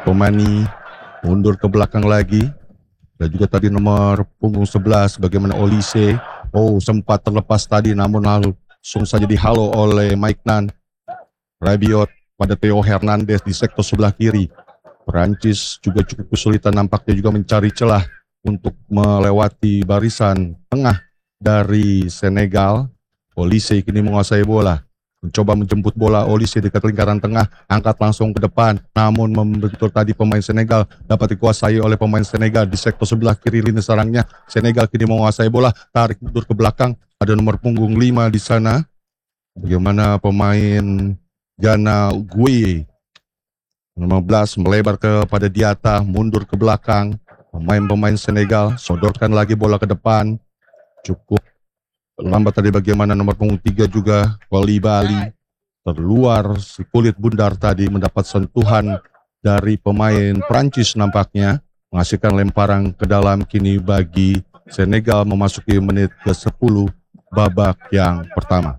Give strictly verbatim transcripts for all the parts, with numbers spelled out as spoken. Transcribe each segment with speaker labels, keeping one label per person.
Speaker 1: Tomani mundur ke belakang lagi. Dan juga tadi nomor punggung sebelas bagaimana Olise. Oh, sempat terlepas tadi namun langsung saja dihalo oleh Mike Nan. Rabiot pada Theo Hernandez di sektor sebelah kiri. Perancis juga cukup kesulitan nampaknya juga mencari celah untuk melewati barisan tengah dari Senegal. Olise kini menguasai bola. Mencoba menjemput bola Olise dekat lingkaran tengah, angkat langsung ke depan, namun membentur tadi pemain Senegal, dapat dikuasai oleh pemain Senegal di sektor sebelah kiri lini serangnya. Senegal kini menguasai bola, tarik mundur ke belakang, ada nomor punggung lima di sana. Bagaimana pemain Ghana Gueye lima belas melebar kepada Diatta, mundur ke belakang. Pemain-pemain Senegal sodorkan lagi bola ke depan, cukup lambat tadi bagaimana nomor punggung tiga juga Koulibaly terluar si kulit bundar tadi mendapat sentuhan dari pemain Prancis nampaknya menghasilkan lemparan ke dalam kini bagi Senegal memasuki menit ke sepuluh babak yang pertama.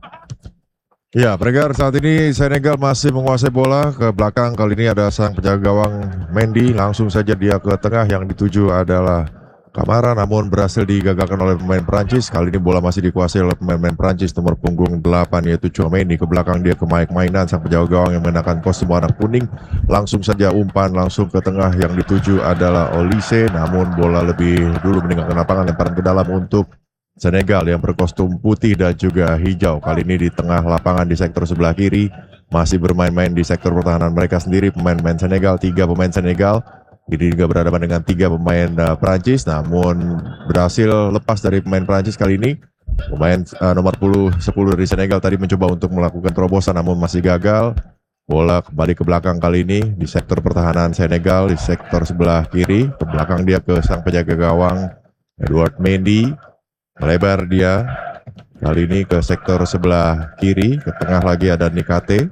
Speaker 2: Ya, pendengar, saat ini Senegal masih menguasai bola ke belakang. Kali ini ada sang penjaga gawang Mendy, langsung saja dia ke tengah, yang dituju adalah Kamara, namun berhasil digagalkan oleh pemain Prancis. Kali ini bola masih dikuasai oleh pemain-pemain Prancis nomor punggung delapan yaitu Tchouaméni. Ke belakang dia ke Mike Maignan, sang penjaga gawang yang mengenakan kostum warna kuning. Langsung saja umpan langsung ke tengah, yang dituju adalah Olise, namun bola lebih dulu meninggalkan lapangan, lemparan ke dalam untuk Senegal yang berkostum putih dan juga hijau. Kali ini di tengah lapangan di sektor sebelah kiri, masih bermain-main di sektor pertahanan mereka sendiri. Pemain-pemain Senegal, tiga pemain Senegal. Ini juga berhadapan dengan tiga pemain uh, Prancis, namun berhasil lepas dari pemain Prancis kali ini. Pemain uh, nomor sepuluh dari Senegal tadi mencoba untuk melakukan terobosan, namun masih gagal. Bola kembali ke belakang kali ini di sektor pertahanan Senegal, di sektor sebelah kiri. Ke belakang dia ke sang penjaga gawang Edouard Mendy. Melebar dia kali ini ke sektor sebelah kiri. Ke tengah lagi ada Nikate.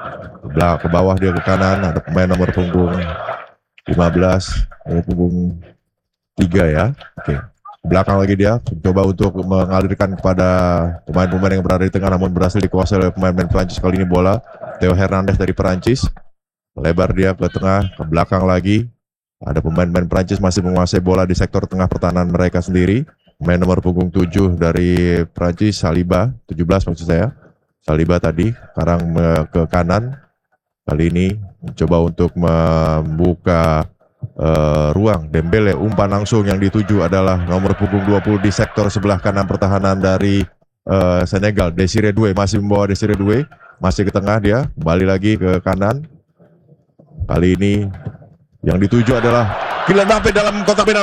Speaker 2: Ke bawah dia ke kanan ada pemain nomor punggung lima belas, nomor punggung tiga ya. Oke. Belakang lagi dia mencoba untuk mengalirkan kepada pemain-pemain yang berada di tengah, namun berhasil dikuasai oleh pemain-pemain Prancis. Kali ini bola Theo Hernandez dari Prancis. Lebar dia ke tengah, ke belakang lagi. Ada pemain-pemain Prancis masih menguasai bola di sektor tengah pertahanan mereka sendiri. Pemain nomor punggung tujuh dari Prancis, Saliba, tujuh belas maksud saya. Saliba tadi sekarang ke kanan. Kali ini mencoba untuk membuka uh, ruang Dembele, umpan langsung, yang dituju adalah nomor punggung dua puluh di sektor sebelah kanan pertahanan dari uh, Senegal. Desire Doué masih membawa Desire Doué, masih ke tengah dia, kembali lagi ke kanan. Kali ini yang dituju adalah Kylian Mbappé dalam kotak penalti.